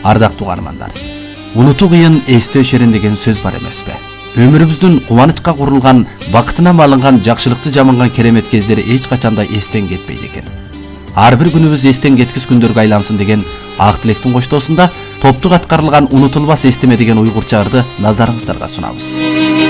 Ардактуу угармандар, унутуу кыйын эстөө шерин деген сөз бар эмеспи? Өмүрүбүздүн кубанычка курулган, бакытына малынган, жакшылыкты жаманган керемет кездери эч качанда эстен кетпейт экен. Ар бир күнүбүз эстен кеткис күндөргө айлансын деген ак тилектин коштоосунда топтук аткарылган унутулбас эстеме деген уйгурча ырды назарыңыздарга сунабыз.